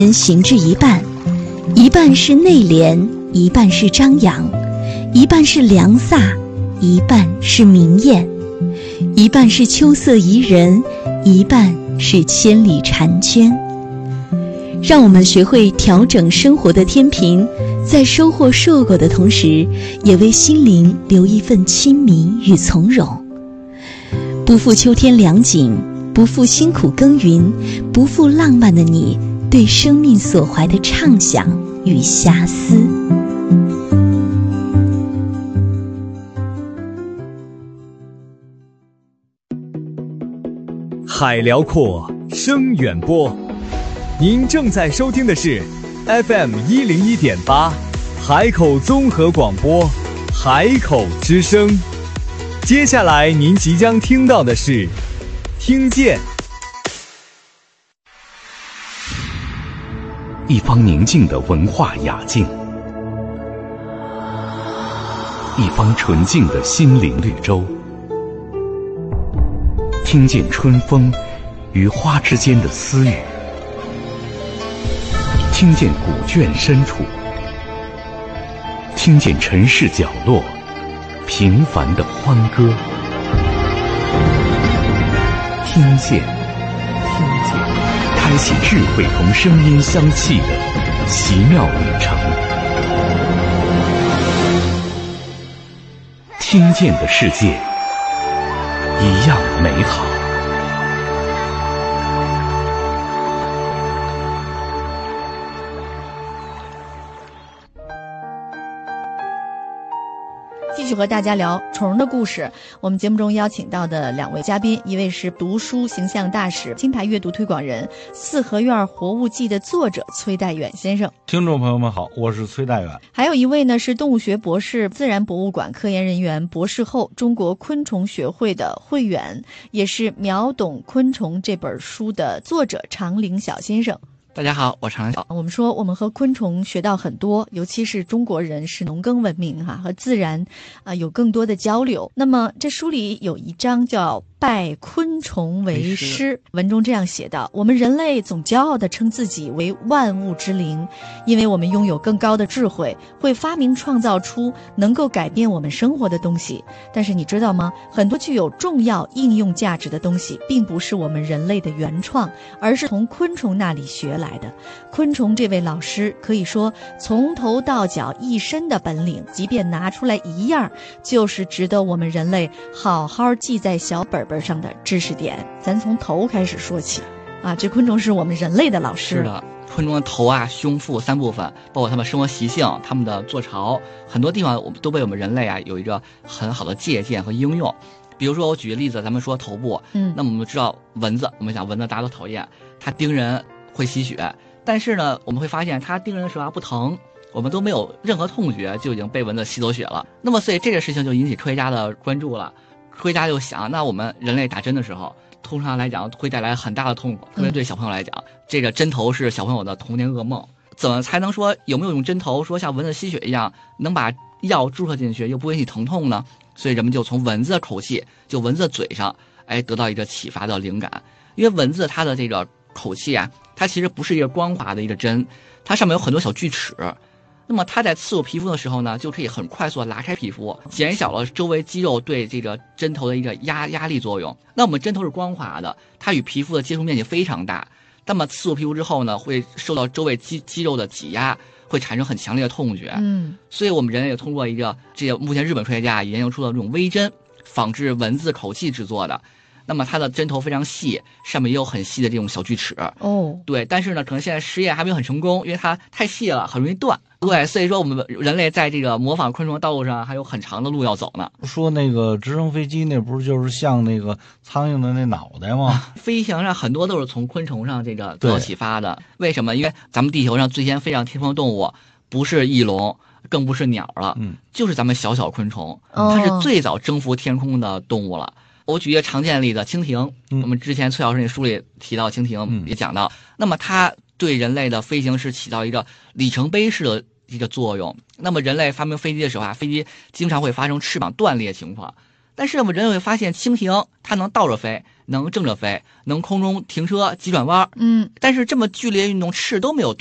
人行至一半，一半是内敛，一半是张扬，一半是良飒，一半是明艳，一半是秋色宜人，一半是千里婵娟。让我们学会调整生活的天平，在收获硕果的同时，也为心灵留一份清明与从容。不负秋天良景，不负辛苦耕耘，不负浪漫的你对生命所怀的畅想与遐思。 海辽阔，声远播。您正在收听的是 FM101.8 海口综合广播，海口之声。接下来您即将听到的是听见。 一方宁静的文化雅境，一方纯净的心灵绿洲，听见春风与花之间的私语，听见古卷深处，听见城市角落平凡的欢歌，听见开启智慧同声音相契的奇妙旅程。听见的世界一样美好。 继续和大家聊虫的故事。我们节目中邀请到的两位嘉宾，一位是读书形象大使、金牌阅读推广人、四合院活物记的作者崔代远先生。 听众朋友们好，我是崔代远。 还有一位呢是动物学博士、自然博物馆科研人员、博士后、中国昆虫学会的会员，也是《秒懂昆虫》这本书的作者常林晓先生。 大家好，我常林晓。 我们说我们和昆虫学到很多，尤其是中国人是农耕文明和自然有更多的交流。那么这书里有一章叫拜昆虫为师，文中这样写道：我们人类总骄傲地称自己为万物之灵，因为我们拥有更高的智慧，会发明创造出能够改变我们生活的东西。但是你知道吗？很多具有重要应用价值的东西并不是我们人类的原创，而是从昆虫那里学来的。昆虫这位老师可以说从头到脚一身的本领，即便拿出来一样，就是值得我们人类好好记在小本本上的知识点。咱从头开始说起这昆虫是我们人类的老师。 是的，昆虫的头胸腹三部分，包括它们生活习性、它们的做巢，很多地方都被我们人类有一个很好的借鉴和应用。比如说我举个例子，咱们说头部，那么我们知道蚊子，我们想蚊子大家都讨厌，它叮人会吸血，但是呢我们会发现它叮人的时候不疼，我们都没有任何痛觉就已经被蚊子吸走血了。那么所以这个事情就引起科学家的关注了。科学家就想，那我们人类打针的时候通常来讲会带来很大的痛苦，特别对小朋友来讲，这个针头是小朋友的童年噩梦。怎么才能说有没有用针头说像蚊子吸血一样能把药注射进去又不会引起疼痛呢？所以人们就从蚊子的口气，就蚊子的嘴上得到一个启发的灵感。因为蚊子它的这个口气它其实不是一个光滑的一个针，它上面有很多小锯齿，那么它在刺入皮肤的时候呢，就可以很快速的拉开皮肤，减小了周围肌肉对这个针头的一个压力作用。那我们针头是光滑的，它与皮肤的接触面积非常大，那么刺入皮肤之后呢，会受到周围肌肉的挤压，会产生很强烈的痛觉。所以我们人也通过这个目前日本科学家研究出了这种微针，仿制蚊子口气制作的。那么它的针头非常细，上面也有很细的这种小锯齿。对，但是呢，可能现在实验还没有很成功，因为它太细了，很容易断。对，所以说我们人类在这个模仿昆虫的道路上还有很长的路要走呢。 说那个直升飞机那不是就是像那个苍蝇的那脑袋吗？ 飞行上很多都是从昆虫上这个得到启发的。为什么？因为咱们地球上最先飞上天空的动物不是翼龙，更不是鸟了，就是咱们小昆虫，它是最早征服天空的动物了。我举一个常见的例子，蜻蜓。我们之前崔老师那书里提到蜻蜓，也讲到，那么它对人类的飞行是起到一个里程碑式的一个作用。那么人类发明飞机的时候飞机经常会发生翅膀断裂情况， 但是我们人会发现，蜻蜓它能倒着飞，能正着飞，能空中停车急转弯。 嗯， 但是这么剧烈运动翅都没有